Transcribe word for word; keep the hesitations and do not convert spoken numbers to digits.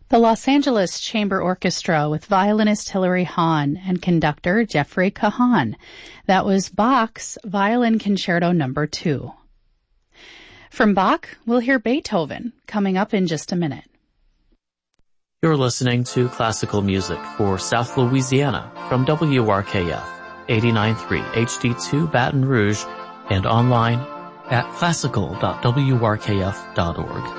The Los Angeles Chamber Orchestra with violinist Hilary Hahn and conductor Jeffrey Kahan. That was Bach's Violin Concerto Number two. From Bach, we'll hear Beethoven coming up in just a minute. You're listening to classical music for South Louisiana from W R K F eighty-nine point three H D two Baton Rouge and online at classical dot w r k f dot org.